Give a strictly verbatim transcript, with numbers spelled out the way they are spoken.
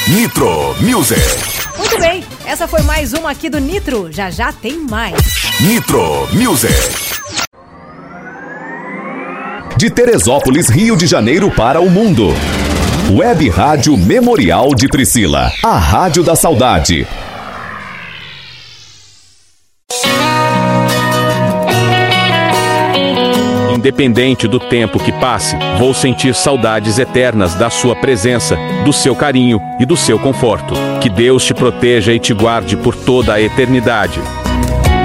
Nitro Music. Muito bem, essa foi mais uma aqui do Nitro. Já já tem mais. Nitro Music. De Teresópolis, Rio de Janeiro para o mundo. Web Rádio Memorial de Priscila. A Rádio da Saudade. Independente do tempo que passe, vou sentir saudades eternas da sua presença, do seu carinho e do seu conforto. Que Deus te proteja e te guarde por toda a eternidade.